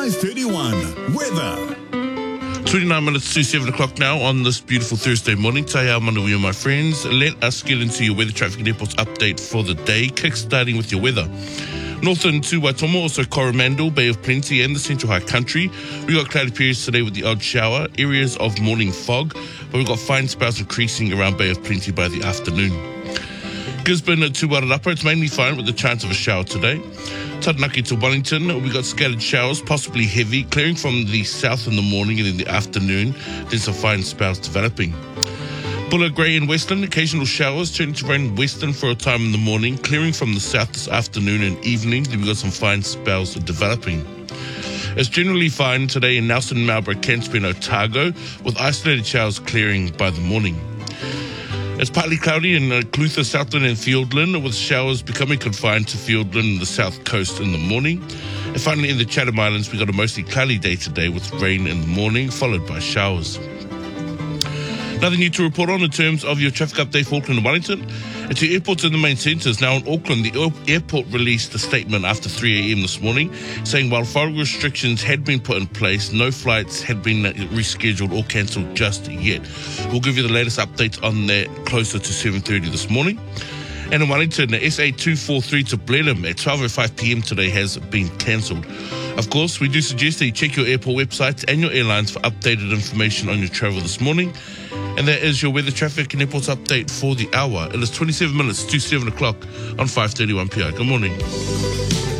5:31 weather. 29 minutes to 7 o'clock now on this beautiful Thursday morning. Taia Manuia, my friends. Let us get into your weather traffic and airports update for the day, kick-starting with your weather. Northern to Waitomo, also Coromandel, Bay of Plenty and the Central High Country. We've got cloudy periods today with the odd shower, areas of morning fog, but we've got fine spells increasing around Bay of Plenty by the afternoon. Gisborne to Wairarapa, it's mainly fine with the chance of a shower today. Taranaki to Wellington, we've got scattered showers, possibly heavy, clearing from the south in the morning and in the afternoon. Then some fine spells developing. Buller, Grey and Western, occasional showers, turning to rain western for a time in the morning, clearing from the south this afternoon and evening. Then we've got some fine spells developing. It's generally fine today in Nelson, Marlborough, Cansby and Otago, with isolated showers clearing by the morning. It's partly cloudy in Clutha, Southland and Fiordland, with showers becoming confined to Fiordland and the south coast in the morning. And finally in the Chatham Islands, we've got a mostly cloudy day today with rain in the morning, followed by showers. Nothing new to report on in terms of your traffic update for Auckland and Wellington. And to airports in the main centres. Now in Auckland, the airport released a statement after 3 a.m. this morning saying while foreign restrictions had been put in place, no flights had been rescheduled or cancelled just yet. We'll give you the latest updates on that closer to 7:30 this morning. And in Wellington, the SA243 to Blenheim at 12:05 p.m. today has been cancelled. Of course, we do suggest that you check your airport websites and your airlines for updated information on your travel this morning. And that is your weather, traffic and airports update for the hour. It is 27 minutes to 7 o'clock on 5:31 p.m. Good morning.